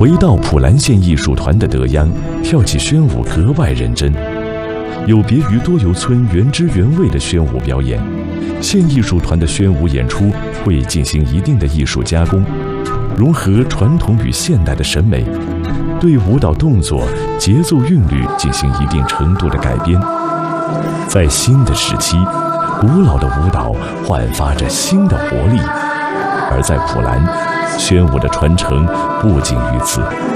回到普兰县艺术团的德央，跳起宣武格外认真。有别于多游村原汁原味的宣武表演，县艺术团的宣武演出会进行一定的艺术加工，融合传统与现代的审美，对舞蹈动作、节奏韵律进行一定程度的改编。在新的时期，古老的舞蹈焕发着新的活力，而在普兰，宣武的传承不仅于此。